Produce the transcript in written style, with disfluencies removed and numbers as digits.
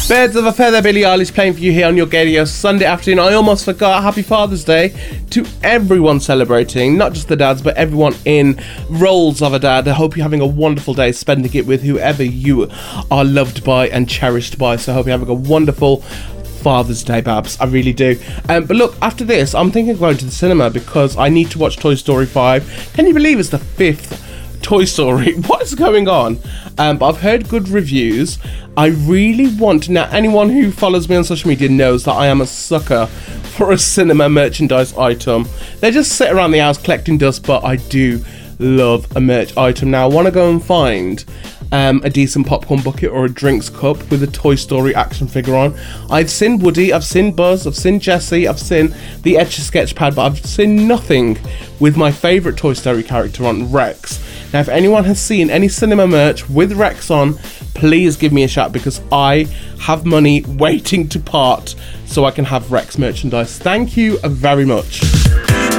Birds of a Feather, Billie Eilish playing for you here on your radio Sunday afternoon. I almost forgot. Happy Father's Day to everyone celebrating, not just the dads, but everyone in roles of a dad. I hope you're having a wonderful day spending it with whoever you are loved by and cherished by. So I hope you're having a wonderful Father's Day, Babs. I really do. But look, after this, I'm thinking of going to the cinema because I need to watch Toy Story 5. Can you believe it's the 5th Toy Story? What is going on? But I've heard good reviews. I really want... Now, anyone who follows me on social media knows that I am a sucker for a cinema merchandise item. They just sit around the house collecting dust, but I do love a merch item. Now, I want to go and find a decent popcorn bucket or a drinks cup with a Toy Story action figure on. I've seen Woody, I've seen Buzz, I've seen Jessie, I've seen the Etch-a-Sketch pad, but I've seen nothing with my favourite Toy Story character on, Rex. Now, if anyone has seen any cinema merch with Rex on, please give me a shout because I have money waiting to part so I can have Rex merchandise. Thank you very much.